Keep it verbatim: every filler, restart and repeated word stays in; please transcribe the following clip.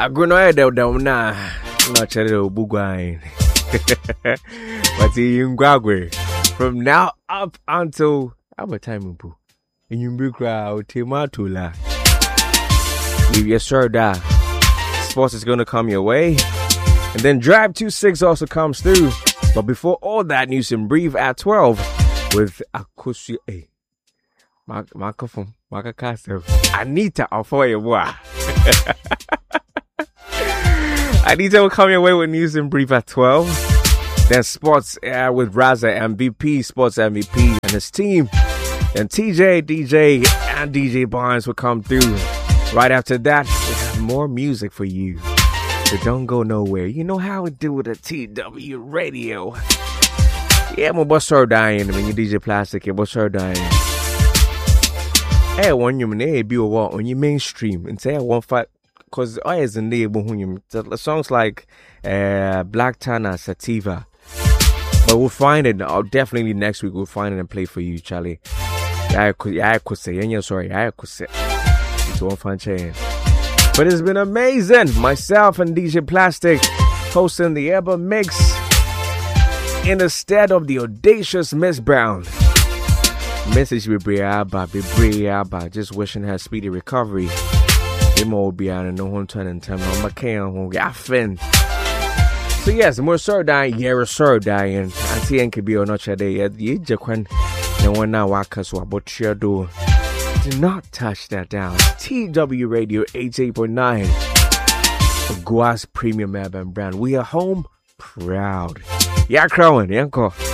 Agronoya del Dona, not Cheddar Bugwine. But in Guagwe, from now up until our time, in you big crowd, Timatula. Leave your shirt down. Sports is gonna come your way. And then Drive two six also comes through. But before all that, news in brief at twelve with Akushi. Hey, microphone, microphone. Anita, I'll follow you. Anita will come your way with news in brief at twelve. Then sports uh, with Raza M V P, sports M V P and his team. Then T J, D J, and D J Barnes will come through. Right after that, we have more music for you. So don't go nowhere. You know how we do with a T W radio. Yeah, my boss are dying. When you D J Plastic, your boss are dying. Hey, one you may be a what on your mainstream and say I want fight because I is in there. The songs like uh, Black Tana Sativa. But we'll find it. I'll definitely next week we'll find it and play for you, Charlie. I could, I could say, and sorry, I could say. It's one fun chain. But it's been amazing. Myself and D J Plastic hosting the Ever Mix in the stead of the audacious Miss Brown. Message be Briaba, be Briaba, just wishing her speedy recovery. They will be out and no one turning time on my can won't get fin. So yes, more sir dying, yeah, sir dying. Auntie and could be on not day at the age of when no one now walk so about your door. Do not touch that down. T W Radio eighty-eight point nine. Guas Premium Urban Brand. We are home proud. Yeah, crowing, yeah,